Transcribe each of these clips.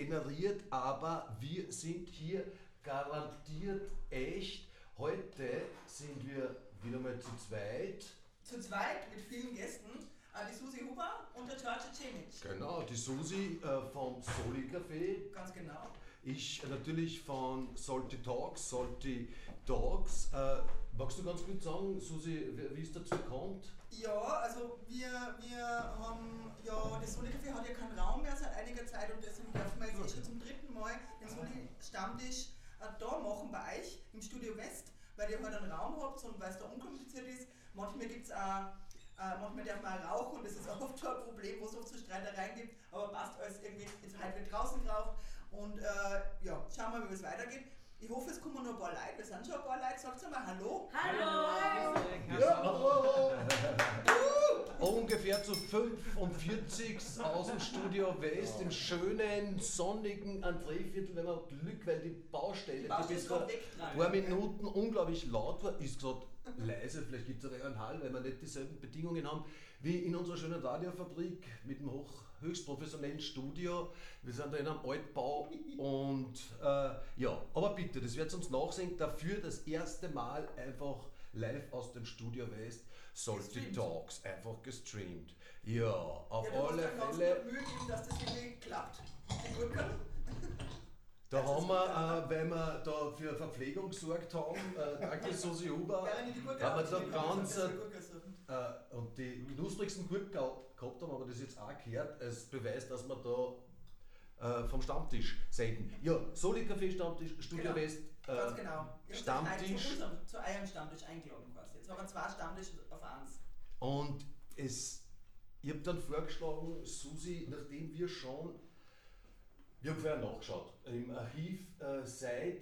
generiert, aber wir sind hier garantiert echt. Heute sind wir wieder mal zu zweit. Zu zweit mit vielen Gästen. Die Susi Huber und der George Cemic. Genau, die Susi vom Soli Café. Ganz genau. Ich natürlich von Salty Talks. Magst du ganz gut sagen, Susi, wie es dazu kommt? Ja, also wir haben ja, das Soli Café hat ja keinen Raum mehr seit einiger Zeit und deswegen dürfen wir jetzt schon zum dritten Mal den Soli Stammtisch da machen bei euch im Studio West, weil ihr halt einen Raum habt und weil es da unkompliziert ist. Manchmal gibt es auch manchmal darf man auch rauchen, das ist oft schon ein Problem, wo es oft so Streitereien gibt, aber passt alles irgendwie, jetzt halt wird draußen geraucht und ja, schauen wir mal, wie es weitergeht. Ich hoffe, es kommen noch ein paar Leute, wir sind schon ein paar Leute, sagt mal Hallo. Hallo! Ja. Ungefähr zu 45 aus dem Studio West im schönen, sonnigen Andréviertel, wenn man Glück, weil die Baustelle die bis vor ein paar Minuten unglaublich laut war, ist gerade leise, vielleicht gibt es einen Hall, weil wir nicht dieselben Bedingungen haben wie in unserer schönen Radiofabrik mit dem höchst professionellen Studio. Wir sind da in einem Altbau und ja, aber bitte, das werdet ihr uns nachsehen, dafür das erste Mal einfach live aus dem Studio West, Salty Talks, einfach gestreamt. Ja, auf alle Fälle. Mühe geben, dass das irgendwie klappt. Die Gurken. Da haben wir, weil wir da für Verpflegung gesorgt haben, danke Susi Huber, haben wir da ganz und die knusprigsten Gurken gehabt haben, aber das ist jetzt auch gehört als Beweis, dass wir da vom Stammtisch senden. Ja, Soli Café Stammtisch, Studio West, ganz genau. Stammtisch. Zu eurem Stammtisch eingeladen quasi. Jetzt haben wir 2 Stammtische auf 1. Und ich habe dann vorgeschlagen, Susi, nachdem wir haben vorher nachgeschaut, im Archiv seit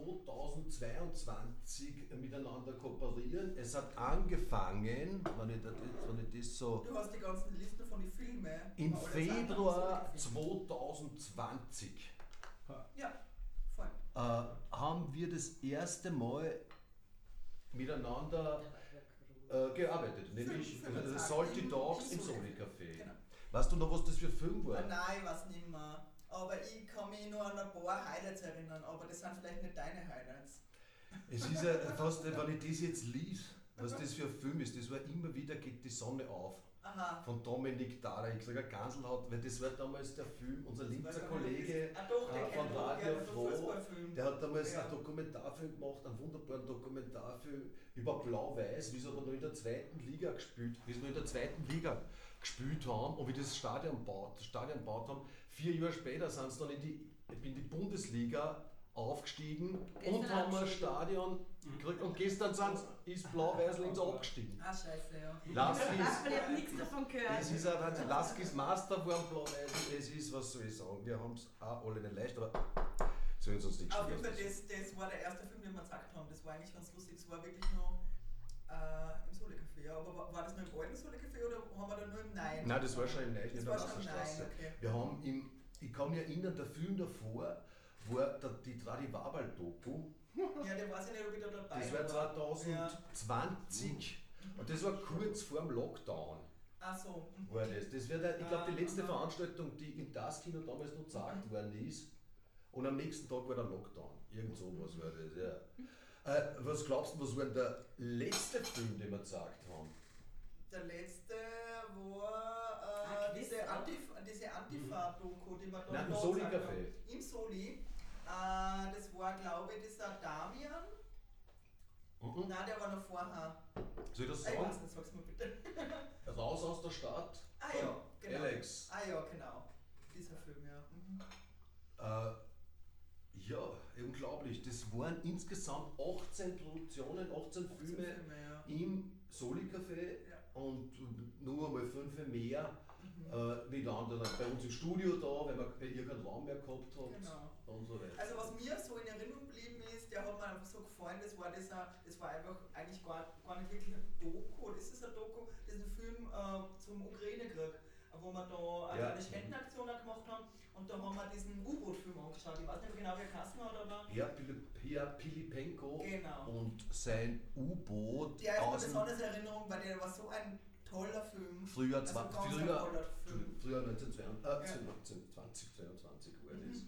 2022 miteinander kooperieren. Es hat angefangen, wenn ich das so... Du hast die ganzen Listen von den Filmen. Im Februar 2020 ja, voll. haben wir das erste Mal miteinander gearbeitet, nämlich Salty Talks im Soli Café. Genau. Weißt du noch, was das für ein Film war? Nein, ich weiß nicht mehr. Aber ich kann mich nur an ein paar Highlights erinnern, aber das sind vielleicht nicht deine Highlights. Es ist ja fast, wenn ich das jetzt lies, was das für ein Film ist, das war immer wieder Geht die Sonne auf. Aha. Von Dominik Dara. Ich sage, Ganselhaut, weil das war damals der Film, unser Linzer Kollege von Radio Froh, der hat damals einen Dokumentarfilm gemacht, einen wunderbaren Dokumentarfilm über Blau-Weiß, wie sie aber noch in der zweiten Liga gespielt haben und wie das Stadion gebaut haben. 4 Jahre später sind sie dann in die Bundesliga aufgestiegen und haben ein Stadion gekriegt und gestern ist Blau-Weiß links abgestiegen. Ah, scheiße, ja. Ich habe nichts davon gehört. Es ist ein Wahnsinn. Laskis Master geworden, Blau-Weiß. Es ist, was soll ich sagen, wir haben es auch alle nicht leicht, aber sollen uns nicht auf jeden Fall, das war der erste Film, den wir gesagt haben. Das war eigentlich ganz lustig. Das war wirklich noch im Soli Café. Ja. Aber war das nur im alten Soli Café oder haben wir da nur im Nein? Nein, das war schon im Nein, in der Wasserstraße. Okay. Wir haben ich kann mich erinnern, der Film davor war die Tradivabal-Doku. Ja, der weiß ich nicht, ob ich da dabei war. Das war 2020 und das war kurz vor dem Lockdown. Ach so. War das. Das wäre, ich glaube, die letzte Veranstaltung, die in das Kino damals noch gezeigt worden ist. Und am nächsten Tag war der Lockdown. Irgend sowas war das, ja. Was glaubst du, was war denn der letzte Film, den wir gezeigt haben? Der letzte war diese Antifa-Doku, die wir da im Soli Café. Im Soli. Das war, glaube ich, dieser Damian. Nein, der war noch vorher. Soll ich das Ich sagen? weiß nicht, sag's mir bitte. Raus aus der Stadt. Ah ja, genau. Alex. Ah ja, genau. Dieser Film, ja. Ja, unglaublich. Das waren insgesamt 18 Produktionen, 18 Filme ja. im Soli Café und nur einmal 5 mehr wie die anderen. Bei uns im Studio da, weil wir irgendeinen Raum mehr gehabt haben. Genau. Und so weiter. Also was mir so in Erinnerung geblieben ist, der hat mir einfach so gefallen, das war einfach eigentlich gar nicht wirklich ein Doku, oder ist es ein Doku, das ist ein Film zum Ukraine-Krieg, wo wir da eine Spendenaktion gemacht haben und da haben wir diesen U-Boot-Film angeschaut. Ich weiß nicht genau, wie er geheißen hat, aber... Ja, Pilipenko genau. und sein U-Boot. Der ist mir besonders in Erinnerung, weil der war so ein toller Film. Früher also 1922 war das.